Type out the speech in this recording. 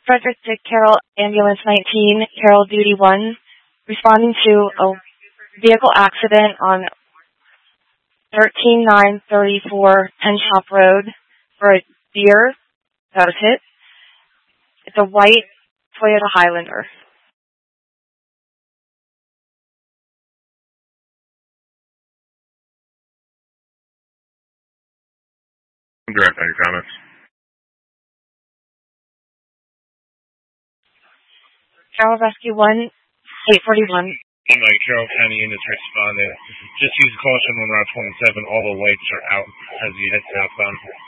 Frederick Dick Carroll, Ambulance 19, Carroll Duty 1, responding to a vehicle accident on 13934 Penn Shop Road for a deer that was hit. It's a white Toyota Highlander. Direct on your comments. Carroll Rescue 1, 841. Carroll County units responded. Just use caution on Route 27. All the lights are out as you head southbound.